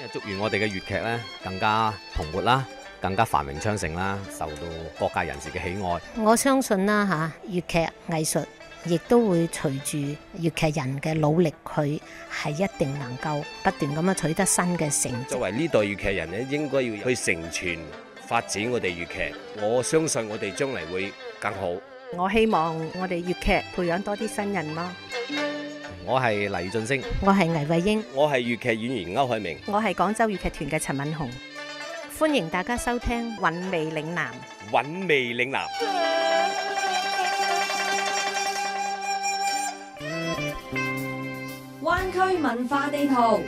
祝願我哋嘅粵劇咧更加蓬勃啦，更加繁榮昌盛啦，受到各界人士嘅喜愛。 我相信啦粵劇藝術亦都會隨住粵劇人嘅努力，佢係一定能夠不斷咁樣取得新嘅成績。 作為呢代粵劇人咧，應該要去承傳發展我哋粵劇。我相信我哋將嚟會更好。 我希望我哋粵劇培養多啲新人咯。 我係黎俊升， 我係倪慧英， 我係粵劇演員歐海明， 我係廣州粵劇團嘅陳敏紅。 歡迎大家收聽《 韻味嶺南》。 韻味嶺南。 灣區文化地圖。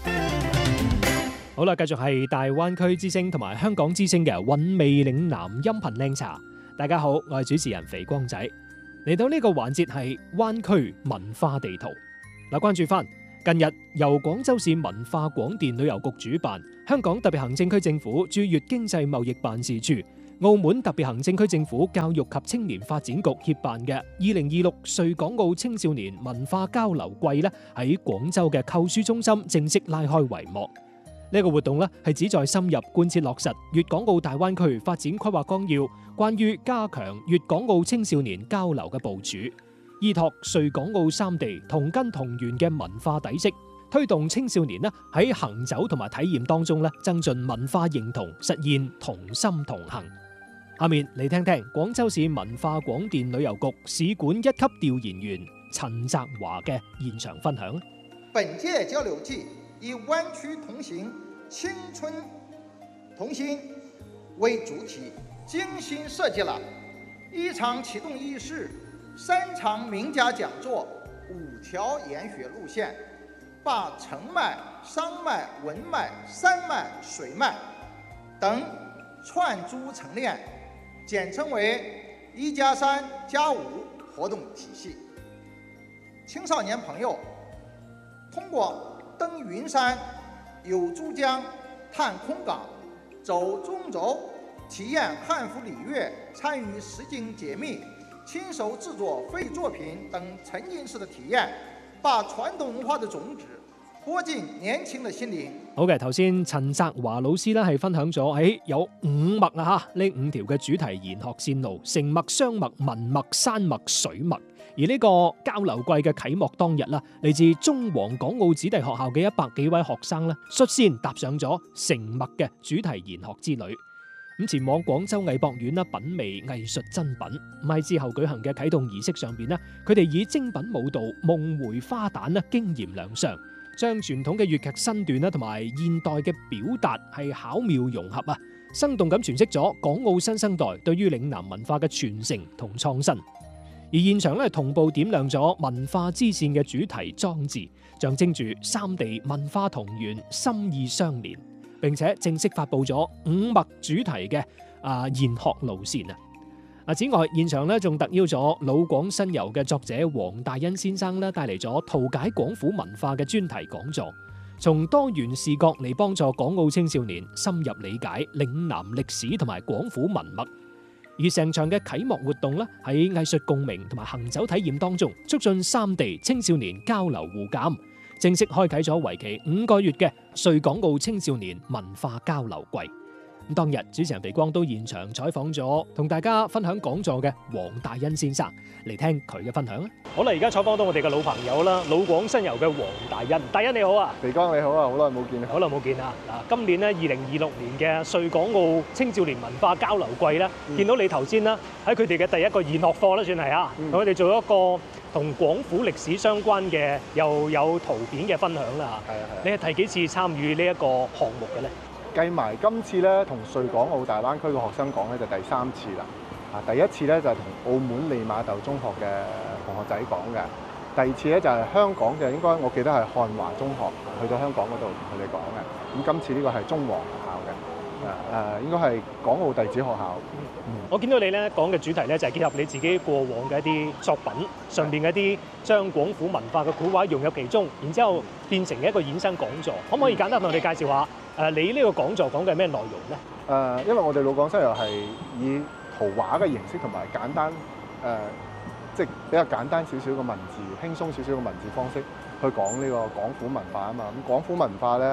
好啦，繼續係大灣區之聲同埋香港之聲嘅韻味嶺南音頻靚茶。大家好，我係主持人肥光仔。嚟到呢個環節係灣區文化地圖。嗱，關注翻近日由廣州市文化廣電旅遊局主辦，香港特別行政區政府駐粵經濟貿易辦事處、澳門特別行政區政府教育及青年發展局協辦嘅2026穗港澳青少年文化交流季咧，喺廣州嘅購書中心正式拉開帷幕。呢個活動咧係旨在深入貫徹落實粵港澳大灣區發展規劃綱要關於加強粵港澳青少年交流嘅部署，依託穗港澳三地同根同源嘅文化底色，推動青少年喺行走同埋體驗當中增進文化認同，實現同心同行。下面嚟聽聽廣州市文化廣電旅遊局使館一級調研員陳澤華嘅現場分享。 本屆交流季以灣區同行、青春同心為主題，精心設計了1場啟動儀式、3場名家講座、5條研學路線，把程脈、商脈、文脈、山脈、水脈等串珠成鏈，簡稱為1+3+5活動體系。青少年朋友通過登雲山、遊珠江、探空港、走中軸、體驗漢服禮樂、參與實景解密、親手製作非作品等沉浸式的體驗，把傳統文化的種子播進年輕的心靈。 好嘅，頭先陳澤華老師係分享咗有5脈呢5條嘅主題研學線路：成脈、商脈、文脈、山脈、水脈。而呢個交流季嘅啟幕當日嚟自中皇港澳子弟學校嘅100幾位學生率先踏上咗成脈嘅主題研學之旅，咁前往廣州藝博院品味藝術珍品。喺之後舉行嘅啟動儀式上邊佢哋以精品舞蹈《夢回花旦》驚豔亮相，將傳統嘅粵劇身段同埋現代嘅表達係巧妙融合生動咁詮釋咗港澳新生代對於嶺南文化嘅傳承同創新。而現場同步點亮咗文化之線嘅主題裝置，象徵住三地文化同源、心意相連，並且正式發佈咗5脈主題嘅研學路線。此外，現場仲特邀咗老廣新遊嘅作者黃大恩先生帶嚟咗圖解廣府文化嘅專題講座，從多元視角嚟幫助港澳青少年深入理解嶺南歷史同埋廣府文脈。而成場嘅啟幕活動喺藝術共鳴同埋行走體驗當中，促進三地青少年交流互鑑，正式開啟咗為期5個月嘅穗港澳青少年文化交流季。咁當日主持人肥光都現場採訪咗同大家分享講座嘅黃大恩先生，嚟聽佢嘅分享。好啦，而家採訪到我哋嘅老朋友啦，老廣新遊嘅黃大恩。大恩你好啊！ 肥光你好啊，好耐冇見啊！ 好耐冇見啊！嗱，今年2026年嘅穗港澳青少年文化交流季咧，見到你頭先喺佢哋嘅第一個研學課算係同佢哋做一個同廣府歷史相關嘅又有圖片嘅分享啦。你係第幾次參與呢一個項目嘅咧？ 計埋今次咧，同穗港澳大灣區嘅學生講咧，就第3次啦。第一次咧就係同澳門利馬竇中學嘅同學仔講嘅，第2次咧就係香港嘅，應該我記得係漢華中學去到香港嗰度同佢哋講嘅。咁今次呢個係中皇學校嘅，應該係港澳弟子學校。 我見到你咧講嘅主題咧就係結合你自己過往嘅一啲作品上邊嘅一啲將廣府文化嘅古畫融入其中，然之後變成一個衍生講座。可唔可以簡單同我哋介紹下你呢個講座講嘅係咩內容咧？ 因為我哋老廣新遊係以圖畫嘅形式同埋簡單即係比較簡單少少嘅文字，輕鬆少少嘅文字方式去講呢個廣府文化啊嘛。咁廣府文化咧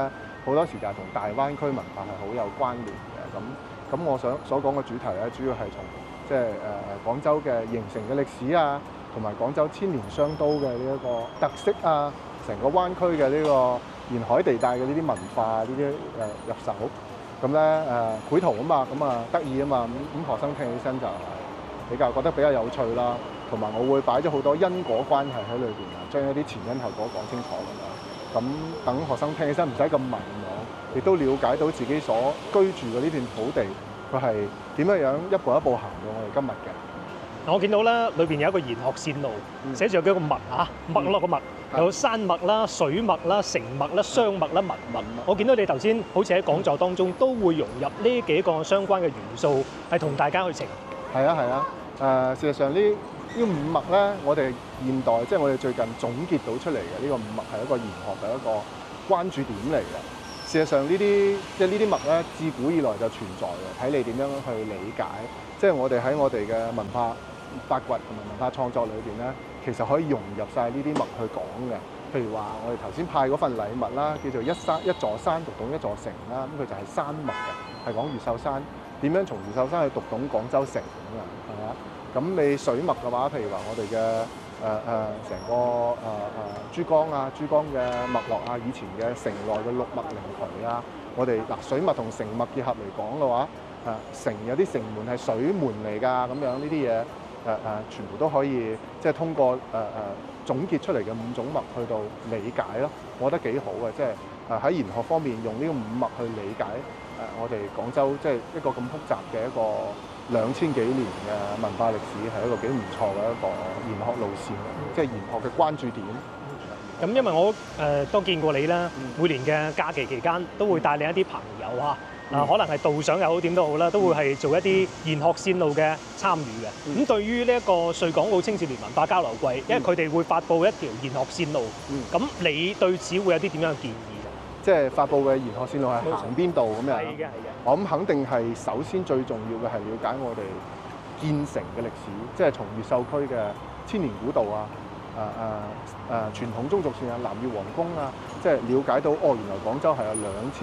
好多時就係同大灣區文化係好有關聯嘅。咁我所講嘅主題咧，主要係從即係廣州嘅形成嘅歷史啊，同埋廣州千年商都嘅呢一個特色啊，成個灣區嘅呢個沿海地帶嘅呢啲文化呢啲入手。咁咧繪圖啊嘛，咁啊得意啊嘛，咁學生聽起身就係覺得比較有趣啦。同埋我會擺咗好多因果關係喺裏邊啊，將一啲前因後果講清楚咁樣。咁等學生聽起身唔使咁迷茫，亦都了解到自己所居住嘅呢段土地，佢係點樣一步一步行到我哋今日嘅。 我見到咧裏邊有一個研學線路，寫住有幾個脈啊，脈絡個脈，有山脈啦、水脈啦、城脈啦、商脈啦、文脈。我見到你頭先好似喺講座當中都會融入呢幾個相關嘅元素，係同大家去呈。 係啊，事實上呢五脈咧，我哋現代即係我哋最近總結到出嚟嘅呢個五脈係一個研學嘅一個關注點嚟嘅。事實上呢啲脈咧，自古以來就存在嘅，睇你點樣去理解。即係我哋喺我哋嘅文化發掘同埋文化創作裏邊咧，其實可以融入晒呢啲脈去講嘅。譬如話，我哋頭先派嗰份禮物啦，叫做一座山讀懂一座城啦，咁佢就係山脈嘅，係講越秀山點樣從越秀山去讀懂廣州城咁啊，係嘛？咁你水脈嘅話，譬如話我哋嘅成個珠江啊，珠江嘅脈絡啊，以前嘅城內嘅六脈靈渠啊，我哋水脈同城脈結合嚟講嘅話，城有啲城門係水門嚟㗎，咁樣呢啲嘢全部都可以即係通過總結出嚟嘅五種脈去到理解咯，我覺得幾好嘅，即係喺研學方面用呢個五脈去理解我哋廣州即係一個咁複雜嘅一個2000幾年嘅文化歷史，係一個幾唔錯嘅一個研學路線，即係研學嘅關注點。 咁因為我都見過你啦，每年嘅假期期間都會帶你一啲朋友啊，可能係導賞又好點都好啦，都會係做一啲研學線路嘅參與嘅。咁對於呢一個穗港澳青少年文化交流季，因為佢哋會發布一條研學線路，咁你對此會有啲點樣嘅建議？ 即係發布嘅研學線路係行邊度咁樣？ 係嘅。 我諗肯定係首先最重要嘅係了解我哋建城嘅歷史，即係從越秀區嘅千年古道啊、傳統中軸線啊、南越皇宮啊，即係了解到原來廣州係有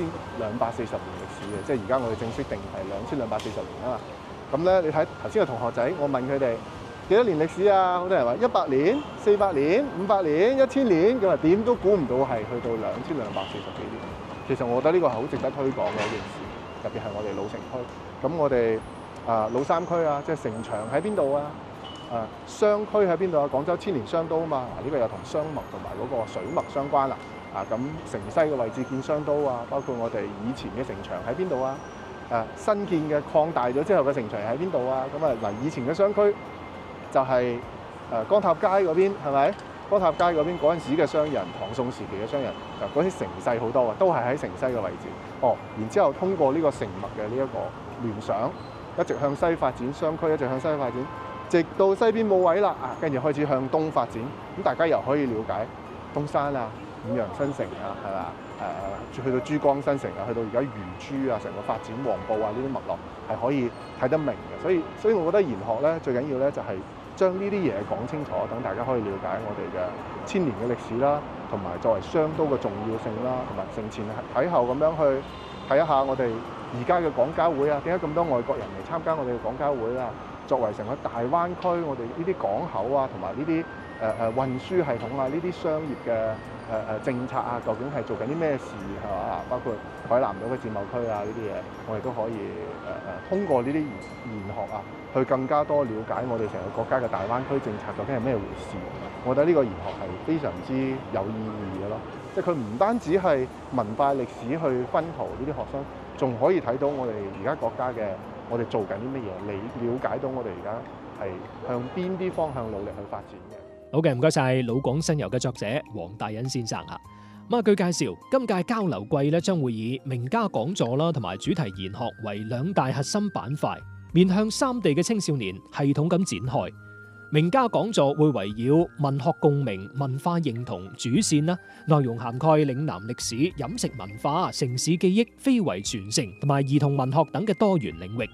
2240年歷史嘅，即係而家我哋正式定係2240年啊嘛。咁咧，你睇頭先個同學仔，我問佢哋幾多年歷史啊？好多人話100年、400年、500年、1000年，咁啊點都估唔到係去到2240幾年。其實我覺得呢個係好值得推廣嘅一件事，特別係我哋老城區。咁我哋老三區啊，即係城牆喺邊度啊？商區喺邊度啊？廣州千年商都啊嘛，呢個又同商脈同埋嗰個水脈相關啦。咁城西嘅位置建商都啊，包括我哋以前嘅城牆喺邊度啊？新建嘅擴大咗之後嘅城牆喺邊度啊？咁以前嘅商區就係江塔街嗰邊，係咪？江塔街嗰邊嗰陣時嘅商人，唐宋時期嘅商人，嗰啲城勢好多啊，都係喺城西嘅位置。然之後通過呢個城脈嘅呢一個聯想，一直向西發展，商區一直向西發展，直到西邊冇位啦，跟住開始向東發展。咁大家又可以了解東山啊、五羊新城啊，係嘛？去到珠江新城啊，去到而家漁珠啊，成個發展黃埔啊，呢啲脈絡係可以睇得明嘅。所以我覺得研學咧最緊要咧就係將呢啲嘢講清楚，等大家可以了解我哋嘅千年嘅歷史啦，同埋作為商都嘅重要性啦，同埋承前啟後咁樣去睇一下我哋而家嘅廣交會啊，點解咁多外國人嚟參加我哋嘅廣交會啊？作為成個大灣區，我哋呢啲港口啊，同埋呢啲運輸系統啊，呢啲商業嘅政策啊，究竟係做緊啲咩事係嘛？包括海南島嘅自貿區啊，呢啲嘢，我哋都可以通過呢啲研學啊，去更加多了解我哋成個國家嘅大灣區政策究竟係咩回事。我覺得呢個研學係非常之有意義嘅咯，即係佢唔單止係文化歷史去薰陶呢啲學生，仲可以睇到我哋而家國家嘅我哋做緊啲乜嘢，你了解到我哋而家係向邊啲方向努力去發展嘅。 好嘅，唔該晒老廣新遊嘅作者黃大隱先生啊。據介紹，今屆交流季咧將會以名家講座啦同埋主題研學為兩大核心板塊，面向三地嘅青少年系統咁展開。名家講座會圍繞文學共鳴、文化認同主線啦，內容涵蓋嶺南歷史、飲食文化、城市記憶、非遺傳承同埋兒童文學等嘅多元領域。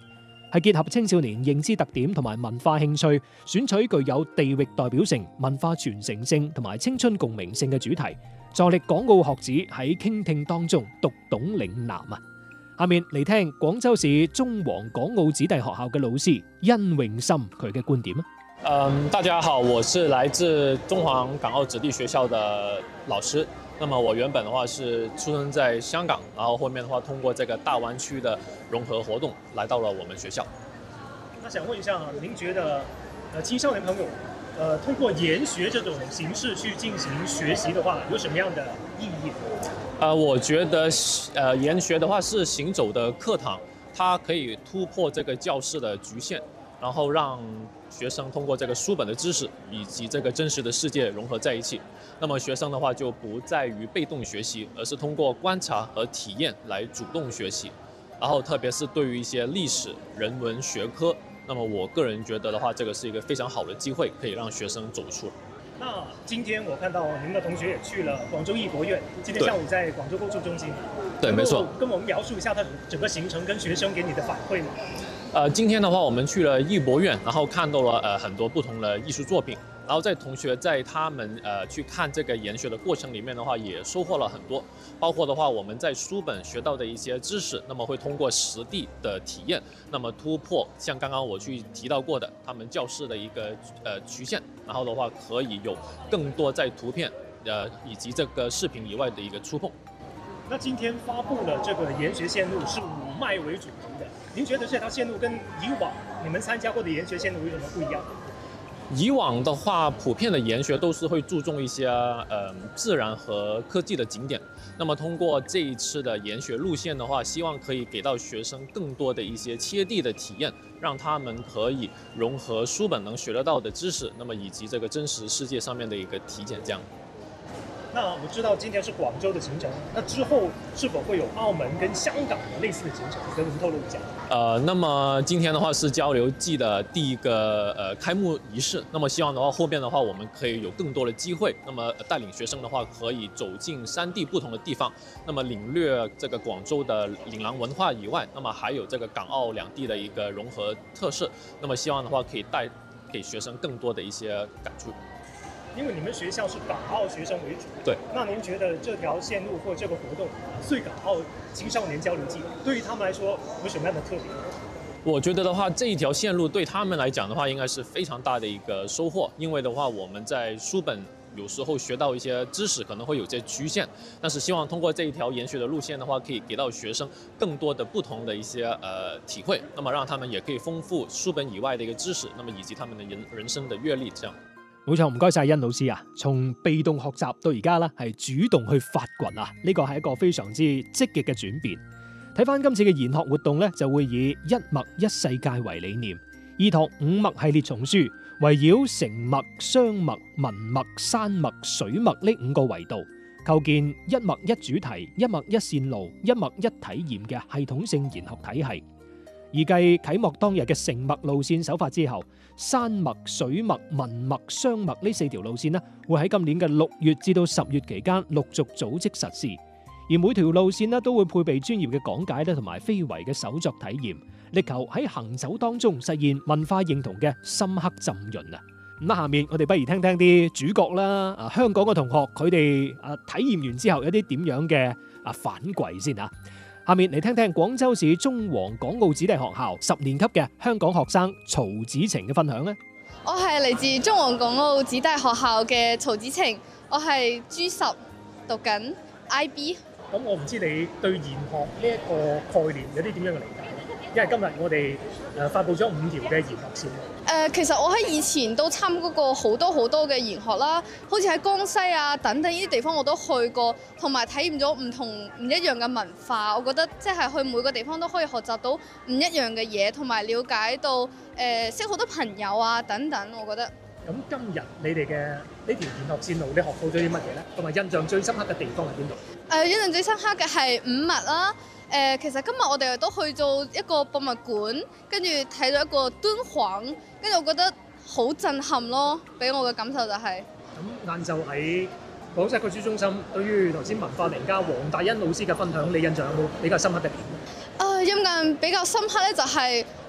係結合青少年認知特點同埋文化興趣，選取具有地域代表性、文化傳承性同埋青春共鳴性嘅主題，助力港澳學子喺傾聽當中讀懂嶺南啊！下面嚟聽廣州市中皇港澳子弟學校嘅老師殷永森佢嘅觀點啊！ 大家好，我是來自中皇港澳子弟學校的老師。那麼我原本的話是出生在香港，然後後面的話通過這個大灣區的融合活動來到了我們學校。 那想問一下，您覺得青少年朋友通過研學這種形式去進行學習的話，有什麼樣的意義？ 我覺得研學的話是行走的課堂，它可以突破這個教室的局限，然後讓學生通過這個書本的知識以及這個真實的世界融合在一起。那麼學生的話就不在於被動學習，而是通過觀察和體驗來主動學習。然後特別是對於一些歷史、人文學科，那麼我個人覺得的話，這個是一個非常好的機會，可以讓學生走出。 那今天我看到您的同學也去了廣州藝博院，今天上午在廣州購書中心。 對，沒錯。 跟我們描述一下它整個行程跟學生給你的反饋嗎？ 今天的話，我們去了藝博院，然後看到了很多不同的藝術作品。然後在同學在他們去看這個研學的過程裡面的話，也收穫了很多，包括的話我們在書本學到的一些知識，那麼會通過實地的體驗，那麼突破像剛剛我去提到過的他們教室的一個局限，然後的話可以有更多在圖片以及這個視頻以外的一個觸碰。 那今天發布了這個研學線路是5脈為主題的，您覺得這條線路跟以往你們參加過的研學線路有什麼不一樣？ 以往的話，普遍的研學都是會注重一些自然和科技的景點。那麼通過這一次的研學路線的話，希望可以給到學生更多的一些貼地的體驗，讓他們可以融合書本能學得到的知識，那麼以及這個真實世界上面的一個體檢這樣。 那我知道今天是廣州的行程，那之後是否會有澳門跟香港的類似的行程？跟我們透露一下。 那麼今天的話是交流季的第一個開幕儀式，那麼希望的話後面的話我們可以有更多的機會，那麼帶領學生的話可以走進3地不同的地方，那麼領略這個廣州的嶺南文化以外，那麼還有這個港澳兩地的一個融合特色，那麼希望的話可以帶給學生更多的一些感觸。 因為你們學校是港澳學生為主， 對， 那您覺得這條線路或這個活動穗港澳青少年交流季對於他們來說有什麼樣的特別？ 我覺得的話，這一條線路對他們來講的話，應該是非常大的一個收穫。因為的話，我們在書本有時候學到一些知識可能會有些局限，但是希望通過這一條研學的路線的話，可以給到學生更多的不同的一些體會，那麼讓他們也可以豐富書本以外的一個知識，那麼以及他們的人生的閱歷這樣。 冇錯，唔該晒殷老師啊！從被動學習到而家咧，係主動去發掘啊！呢個係一個非常之積極嘅轉變。睇翻今次嘅研學活動咧，就會以一脈一世界為理念，依託5脈系列叢書，圍繞成脈、雙脈、文脈、山脈、水脈呢5個維度，構建一脈一主題、一脈一線路、一脈一體驗嘅系統性研學體系。而繼啟幕當日嘅成脈路線首發之後，山脈、水脈、文脈、雙脈呢4條路線呢，會喺今年嘅6月至到10月期間陸續組織實施。而每條路線呢，都會配備專業嘅講解咧，同埋非遺嘅手作體驗，力求喺行走當中實現文化認同嘅深刻浸潤啊！咁下面我哋不如聽聽啲主角啦，香港嘅同學佢哋體驗完之後有啲點樣嘅反饋先啊！下面嚟聽聽廣州市中皇港澳子弟學校10年級嘅香港學生曹子晴嘅分享咧。 我係嚟自中皇港澳子弟學校嘅曹子晴，我係 G10 讀緊 IB。 咁我唔知你對研學呢一個概念有啲點樣嘅理解？因為今日我哋發布咗5條嘅研學線。 其實我喺以前都參加過好多嘅研學啦，好似喺江西啊等等呢啲地方我都去過，同埋體驗咗唔一樣嘅文化。我覺得即係去每個地方都可以學習到唔一樣嘅嘢，同埋了解到識好多朋友啊等等。我覺得。 咁今日你哋嘅呢條研學線路，你學到咗啲乜嘢咧？同埋印象最深刻嘅地方係邊度？ 印象最深刻嘅係5脈啦。其實今日我哋都去做一個博物館，跟住睇到一個敦煌，跟住我覺得好震撼咯，俾我嘅感受就係。 咁晏晝喺廣州區書中心，對於頭先文化名家黃大欣老師嘅分享，你印象有冇比較深刻嘅點？ 印象比較深刻咧，就係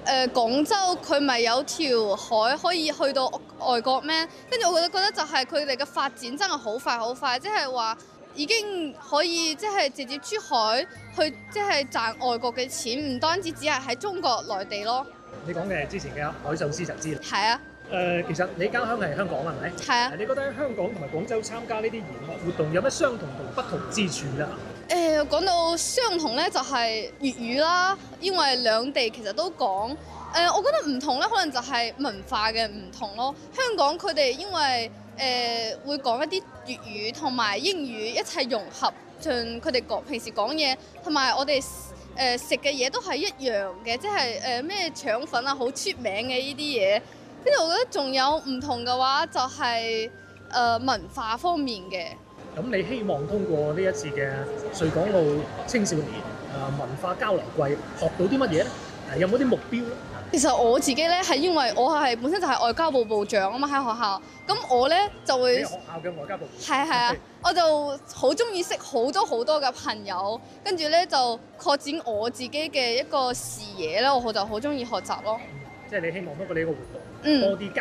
廣州佢咪有條海可以去到外國咩？跟住我覺得就係佢哋嘅發展真係好快好快，即係話已經可以即係直接珠海去即係賺外國嘅錢，唔單止只係喺中國內地咯。 你講嘅之前嘅海上絲綢之路。 係啊。 其實你家鄉係香港係咪？ 係啊。 你覺得喺香港同埋廣州參加呢啲研學活動有咩相同同不同之處咧？ 講到相同咧，就係粵語啦，因為兩地其實都講。我覺得唔同咧，可能就係文化嘅唔同咯。香港佢哋因為會講一啲粵語同埋英語一齊融合，盡佢哋平時講嘢，同埋我哋食嘅嘢都係一樣嘅，即係咩腸粉啊，好出名嘅呢啲嘢。跟住我覺得仲有唔同嘅話，就係文化方面嘅。 咁你希望通過呢一次嘅穗港澳青少年文化交流季學到啲乜嘢咧？有冇啲目標咧？ 其實我自己咧係因為我係本身就係外交部部長啊嘛，喺學校，咁我咧就會學校嘅外交部係啊，我就好中意識好多嘅朋友，跟住咧就擴展我自己嘅一個視野咧，我就好中意學習咯。 即係你希望通過呢個活動，多啲交